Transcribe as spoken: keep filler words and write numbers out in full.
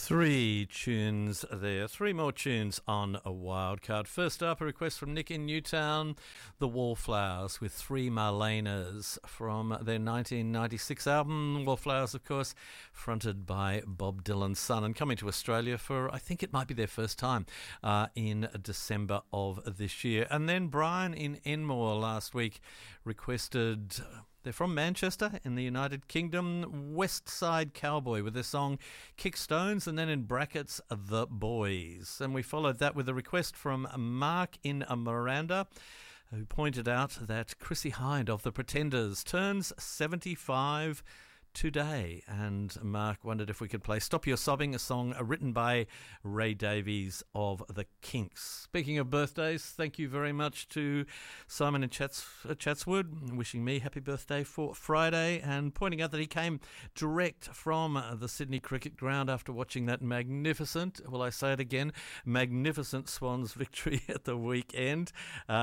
Three tunes there, three more tunes on a wildcard. First up, a request from Nick in Newtown, the Wallflowers with Three Marlenas from their nineteen ninety-six album. Wallflowers, of course, fronted by Bob Dylan's son and coming to Australia for, I think it might be their first time uh, in December of this year. And then Brian in Enmore last week requested... They're from Manchester in the United Kingdom, West Side Cowboy with their song Kickstones, and then in brackets, The Boys. And we followed that with a request from Mark in Miranda, who pointed out that Chrissie Hynde of The Pretenders turns seventy-five today, and Mark wondered if we could play Stop Your Sobbing, a song written by Ray Davies of The Kinks. Speaking of birthdays, thank you very much to Simon in Chats, uh, Chatswood, wishing me happy birthday for Friday and pointing out that he came direct from uh, the Sydney Cricket Ground after watching that magnificent, will I say it again, magnificent Swans victory at the weekend. Uh,